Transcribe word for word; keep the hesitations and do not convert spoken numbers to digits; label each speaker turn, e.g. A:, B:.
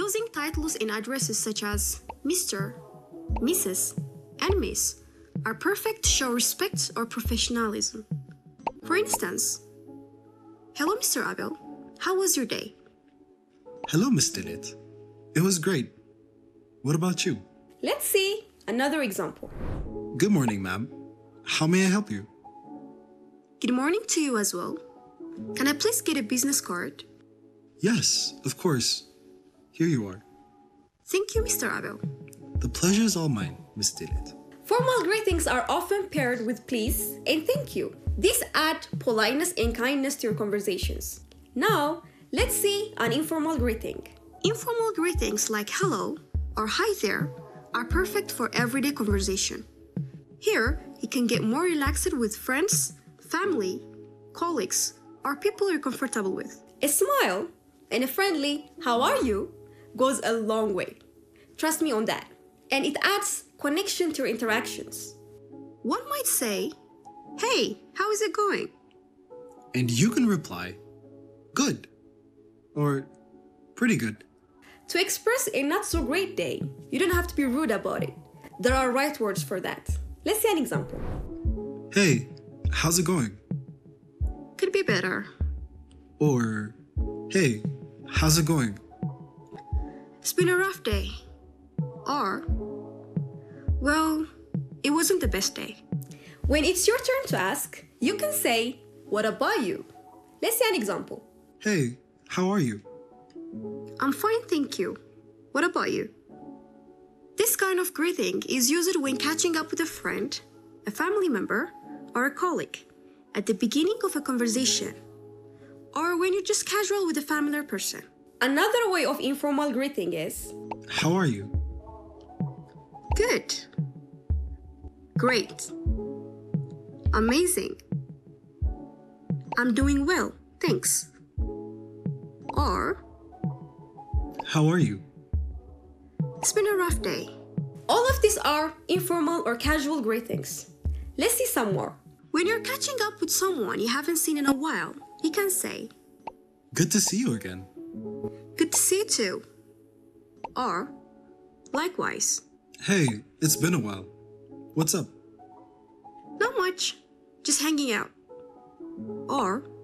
A: Using titles in addresses such as Mister, Missus, and Miss are perfect to show respect or professionalism. For instance, hello, Mister Abel. How was your day?
B: Hello, Miss Dillett. It was great. What about you?
C: Let's see another example.
B: Good morning, ma'am. How may I help you?
A: Good morning to you as well. Can I please get a business card?
B: Yes, of course. Here you are.
A: Thank you, Mister Abel.
B: The pleasure is all mine, Miss Dillett.
C: Formal greetings are often paired with please and thank you. These add politeness and kindness to your conversations. Now, let's see an informal greeting.
A: Informal greetings like hello or hi there are perfect for everyday conversation. Here, you can get more relaxed with friends, family, colleagues, or people you're comfortable with.
C: A smile and a friendly how are you goes a long way. Trust me on that. And it adds connection to your interactions.
A: One might say, hey, how is it going?
B: And you can reply, good, or pretty good.
C: To express a not so great day, you don't have to be rude about it. There are right words for that. Let's see an example.
B: Hey, how's it going?
A: Could be better.
B: Or, hey, how's it going?
A: It's been a rough day. Or, well, it wasn't the best day.
C: When it's your turn to ask, you can say, what about you? Let's see an example.
B: Hey, how are you?
A: I'm fine, thank you. What about you? This kind of greeting is used when catching up with a friend, a family member, or a colleague at the beginning of a conversation, or when you're just casual with a familiar person.
C: Another way of informal greeting is,
B: How are you?
A: Good. Great. Amazing. I'm doing well, thanks. Or,
B: How are you?
A: it's been a rough day.
C: all of these are informal or casual greetings. Let's see some more.
A: When you're catching up with someone you haven't seen in a while, you can say,
B: Good to see you again.
A: good to see you too. Or, likewise.
B: Hey, it's been a while. What's up?
A: Not much, just hanging out. Or,